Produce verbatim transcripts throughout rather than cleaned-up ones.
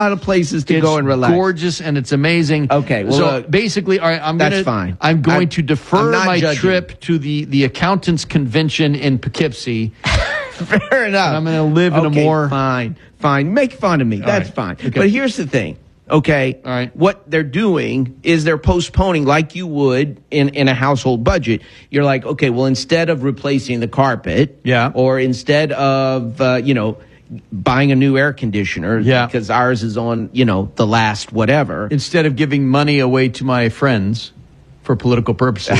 lot of places to it's go and relax. Gorgeous, and it's amazing. Okay, well, so uh, basically, all right, I'm that's gonna, fine. I'm going I'm- to defer I'm not my judging. trip to the, the accountants convention in Poughkeepsie. Fair enough. And I'm going to live in okay, a more... fine, fine. Make fun of me. That's right. fine. Okay. But here's the thing. Okay. All right. What they're doing is they're postponing, like you would in, in a household budget. You're like, okay, well, instead of replacing the carpet, Yeah. or instead of, uh, you know, buying a new air conditioner, Yeah. because ours is on, you know, the last whatever. Instead of giving money away to my friends for political purposes.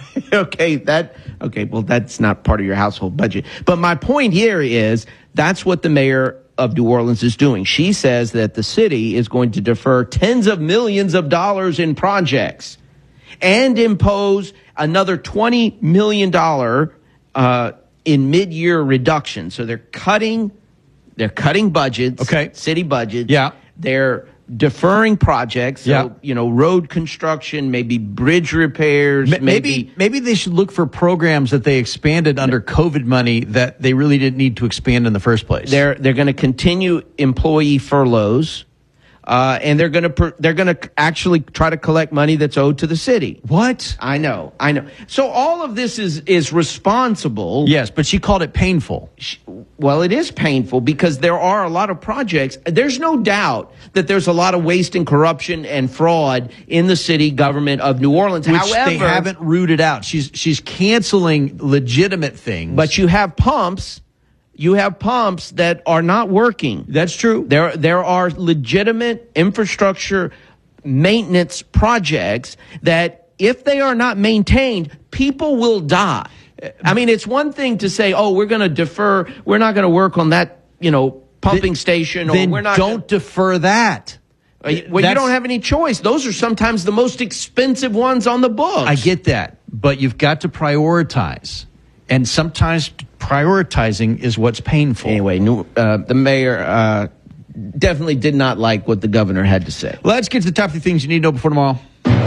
okay, that okay, well, that's not part of your household budget. But my point here is that's what the mayor of New Orleans is doing. She says that the city is going to defer tens of millions of dollars in projects and impose another twenty million dollars uh, in mid-year reduction. So they're cutting, they're cutting budgets, Okay. city budgets. Yeah. They're deferring projects. So, Yeah. you know, road construction, maybe bridge repairs, Ma- Maybe maybe they should look for programs that they expanded under COVID money that they really didn't need to expand in the first place. They're they're going to continue employee furloughs, uh, and they're going to per, they're going to actually try to collect money that's owed to the city. What? I know, I know. So all of this is is responsible. Yes, but she called it painful. Well, it is painful because there are a lot of projects. There's no doubt that there's a lot of waste and corruption and fraud in the city government of New Orleans. Which However, they haven't rooted out. She's she's canceling legitimate things. but you have pumps. You have pumps that are not working. That's true. There, there are legitimate infrastructure maintenance projects that, if they are not maintained, people will die. I mean, it's one thing to say, "Oh, we're going to defer. We're not going to work on that, you know, pumping Then- station." Or then we're not. don't defer that. Gonna, well, you That's- don't have any choice. Those are sometimes the most expensive ones on the books. I get that, but you've got to prioritize, and sometimes prioritizing is what's painful. Anyway, new, uh, the mayor uh, definitely did not like what the governor had to say. Let's get to the top three things you need to know before tomorrow.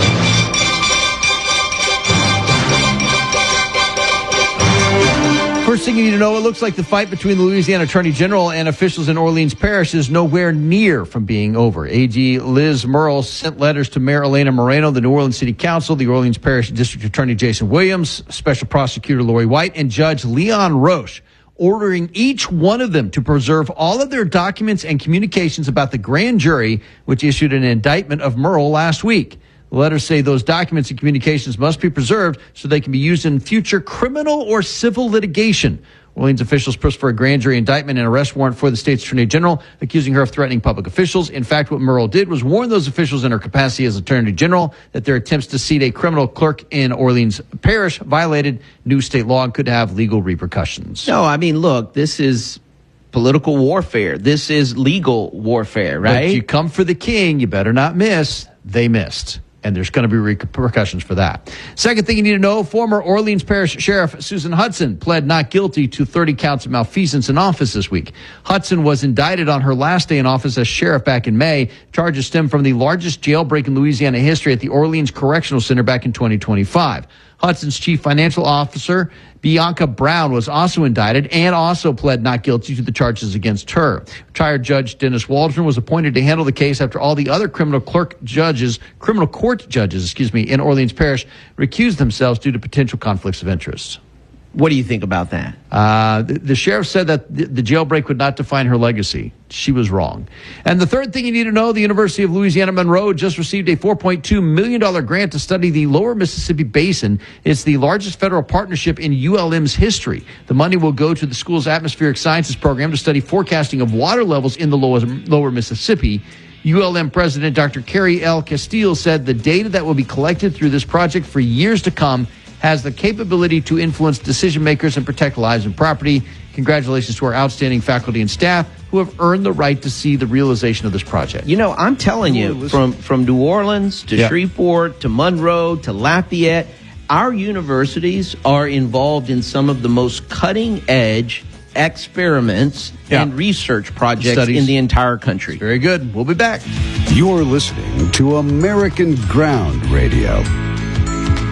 First thing you need to know, it looks like the fight between the Louisiana Attorney General and officials in Orleans Parish is nowhere near from being over. A G Liz Murrill sent letters to Mayor Elena Moreno, the New Orleans City Council, the Orleans Parish District Attorney Jason Williams, Special Prosecutor Lori White, and Judge Leon Roche, ordering each one of them to preserve all of their documents and communications about the grand jury, which issued an indictment of Murrill last week. The letters say those documents and communications must be preserved so they can be used in future criminal or civil litigation. Orleans officials pushed for a grand jury indictment and arrest warrant for the state's attorney general, accusing her of threatening public officials. In fact, what Murrill did was warn those officials in her capacity as attorney general that their attempts to seat a criminal clerk in Orleans Parish violated new state law and could have legal repercussions. No, I mean, look, this is political warfare. This is legal warfare, right? But you come for the king, you better not miss. They missed. And there's going to be repercussions for that. Second thing you need to know, former Orleans Parish Sheriff Susan Hudson pled not guilty to thirty counts of malfeasance in office this week. Hudson was indicted on her last day in office as sheriff back in May. Charges stem from the largest jailbreak in Louisiana history at the Orleans Correctional Center back in twenty twenty-five. Hudson's chief financial officer, Bianca Brown, was also indicted and also pled not guilty to the charges against her. Retired Judge Dennis Waldron was appointed to handle the case after all the other criminal clerk judges, criminal court judges, excuse me, in Orleans Parish recused themselves due to potential conflicts of interest. What do you think about that? Uh, the, the sheriff said that the, the jailbreak would not define her legacy. She was wrong. And the third thing you need to know, the University of Louisiana Monroe just received a four point two million dollars grant to study the lower Mississippi Basin. It's the largest federal partnership in U L M's history. The money will go to the school's atmospheric sciences program to study forecasting of water levels in the lower, lower Mississippi. U L M President Doctor Carrie L. Castile said the data that will be collected through this project for years to come has the capability to influence decision makers and protect lives and property. Congratulations to our outstanding faculty and staff who have earned the right to see the realization of this project. You know, I'm telling you, from, from New Orleans to Yeah. Shreveport to Monroe to Lafayette, our universities are involved in some of the most cutting edge experiments Yeah. and research projects Studies. in the entire country. Very good. We'll be back. You're listening to American Ground Radio.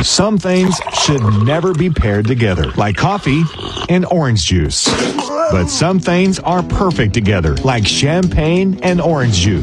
Some things should never be paired together, like coffee and orange juice. But some things are perfect together, like champagne and orange juice.